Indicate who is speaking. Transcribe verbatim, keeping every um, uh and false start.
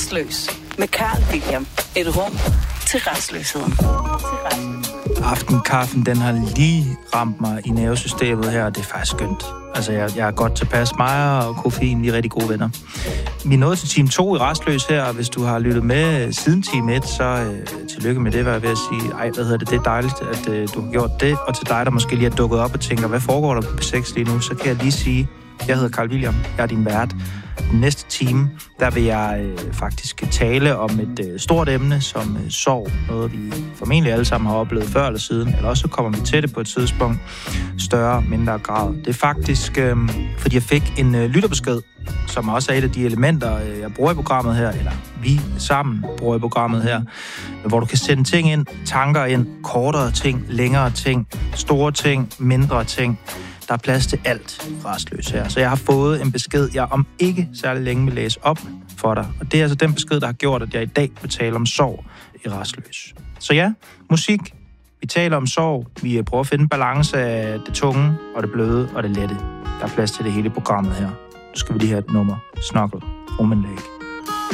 Speaker 1: Rastløs med Carl William. Et rum til rastløsheden.
Speaker 2: Aftenkaffen, den har lige ramt mig i nervesystemet her, og det er faktisk skønt. Altså, jeg, jeg er godt tilpas. Mig og koffein, vi er rigtig gode venner. Vi er nået til time to i Rastløs her, og hvis du har lyttet med siden time et, så øh, tillykke med det, hvad jeg vil sige. Ej, hvad hedder det? Det er dejligt, at øh, du har gjort det. Og til dig, der måske lige er dukket op og tænker, hvad foregår der på P seks lige nu, så kan jeg lige sige, jeg hedder Carl William, jeg er din vært. Den næste time, der vil jeg øh, faktisk tale om et øh, stort emne, som øh, sorg. Noget, vi formentlig alle sammen har oplevet før eller siden, eller også så kommer vi til det på et tidspunkt. Større, mindre grad. Det er faktisk, øh, fordi jeg fik en øh, lytterbesked, som også er et af de elementer, øh, jeg bruger i programmet her, eller vi sammen bruger i programmet her, hvor du kan sende ting ind, tanker ind, kortere ting, længere ting, store ting, mindre ting. Der er plads til alt Rastløs her. Så jeg har fået en besked, jeg om ikke særlig længe vil læse op for dig. Og det er altså den besked, der har gjort, at jeg i dag vil tale om sorg i Rastløs. Så ja, musik. Vi taler om sorg. Vi prøver at finde en balance af det tunge og det bløde og det lette. Der er plads til det hele programmet her. Nu skal vi lige have et nummer. Snokkel. Woman Lake.